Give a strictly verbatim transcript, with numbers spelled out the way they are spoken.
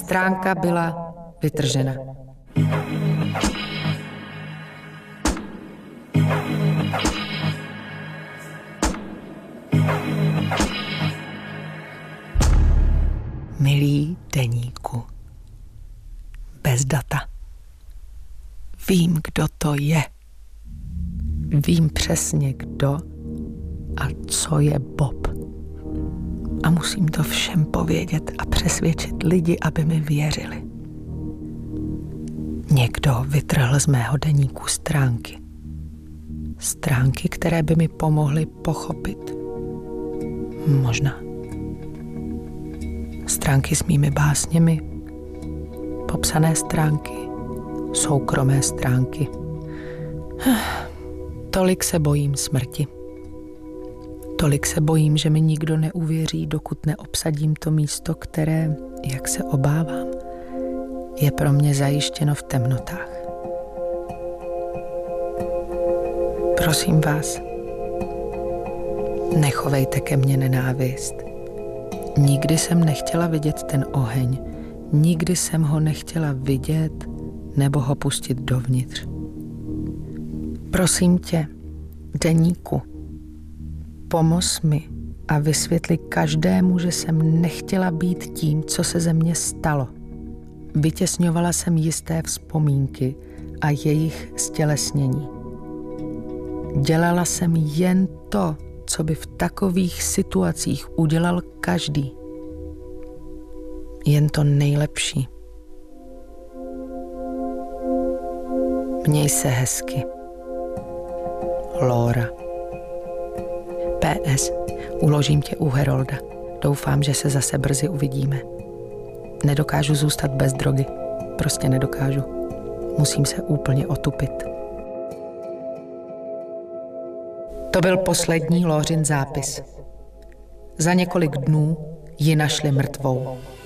stránka byla vytržena. Milý deníku, bez data. Vím, kdo to je. Vím přesně, kdo a co je Bob. A musím to všem povědět a přesvědčit lidi, aby mi věřili. Někdo vytrhl z mého deníku stránky. Stránky, které by mi pomohly pochopit. Možná. Stránky s mými básněmi, popsané stránky, soukromé stránky. Tolik se bojím smrti. Tolik se bojím, že mi nikdo neuvěří, dokud neobsadím to místo, které, jak se obávám, je pro mě zajištěno v temnotách. Prosím vás, nechovejte ke mně nenávist. Nikdy jsem nechtěla vidět ten oheň, nikdy jsem ho nechtěla vidět nebo ho pustit dovnitř. Prosím tě, deníku, pomoz mi a vysvětli každému, že jsem nechtěla být tím, co se ze mě stalo. Vytěsňovala jsem jisté vzpomínky a jejich stělesnění. Dělala jsem jen to, co by v takových situacích udělal každý. Jen to nejlepší. Měj se hezky. Laura. P S. Uložím tě u Herolda. Doufám, že se zase brzy uvidíme. Nedokážu zůstat bez drogy. Prostě nedokážu. Musím se úplně otupit. To byl poslední Laurin zápis. Za několik dnů ji našli mrtvou.